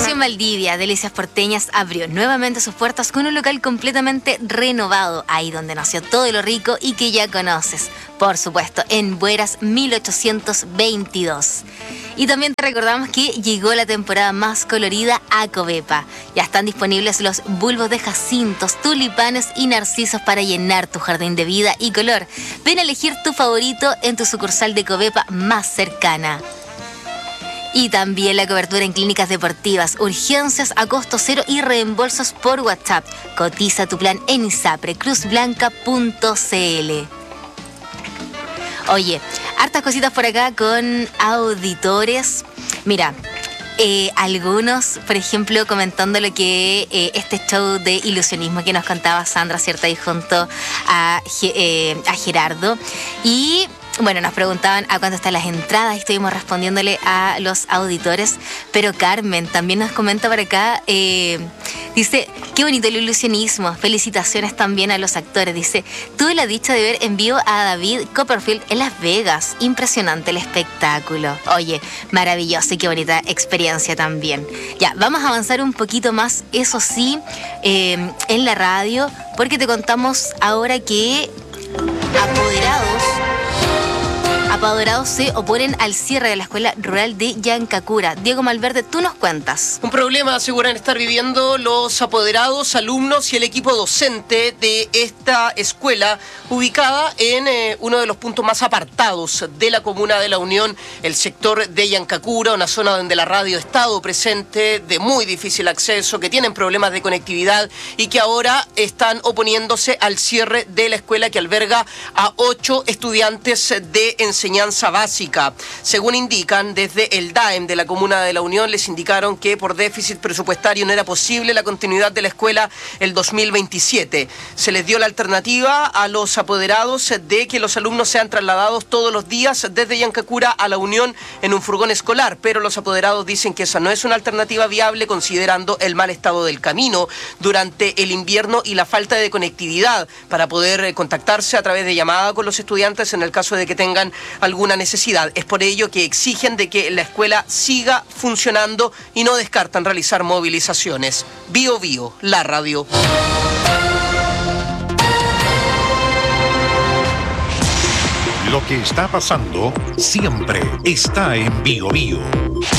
Estación Valdivia, Delicias Porteñas, abrió nuevamente sus puertas con un local completamente renovado, ahí donde nació todo lo rico y que ya conoces, por supuesto, en Bueras 1822. Y también te recordamos que llegó la temporada más colorida a Covepa. Ya están disponibles los bulbos de jacintos, tulipanes y narcisos para llenar tu jardín de vida y color. Ven a elegir tu favorito en tu sucursal de Covepa más cercana. Y también la cobertura en clínicas deportivas, urgencias a costo cero y reembolsos por WhatsApp. Cotiza tu plan en isaprecruzblanca.cl. Oye, hartas cositas por acá con auditores. Mira, algunos, por ejemplo, comentando lo que este show de ilusionismo que nos contaba Sandra, ¿cierto? Ahí junto a Gerardo. Y bueno, nos preguntaban a cuánto están las entradas y estuvimos respondiéndole a los auditores. Pero Carmen también nos comenta por acá, dice, qué bonito el ilusionismo. Felicitaciones también a los actores. Dice, tuve la dicha de ver en vivo a David Copperfield en Las Vegas. Impresionante el espectáculo. Oye, maravilloso y qué bonita experiencia también. Ya, vamos a avanzar un poquito más, eso sí, en la radio, porque te contamos ahora que Apoderados se oponen al cierre de la escuela rural de Yancacura. Diego Malverde, tú nos cuentas. Un problema aseguran estar viviendo los apoderados, alumnos y el equipo docente de esta escuela ubicada en uno de los puntos más apartados de la comuna de La Unión, el sector de Yancacura, una zona donde la radio ha estado presente, de muy difícil acceso, que tienen problemas de conectividad y que ahora están oponiéndose al cierre de la escuela que alberga a 8 estudiantes de enseñanza básica. Según indican, desde el DAEM de la comuna de La Unión les indicaron que por déficit presupuestario no era posible la continuidad de la escuela el 2027. Se les dio la alternativa a los apoderados de que los alumnos sean trasladados todos los días desde Yancacura a La Unión en un furgón escolar, pero los apoderados dicen que esa no es una alternativa viable considerando el mal estado del camino durante el invierno y la falta de conectividad para poder contactarse a través de llamada con los estudiantes en el caso de que tengan alguna necesidad. Es por ello que exigen de que la escuela siga funcionando y no descartan realizar movilizaciones. Bio Bio, la radio. Lo que está pasando siempre está en Bio Bio.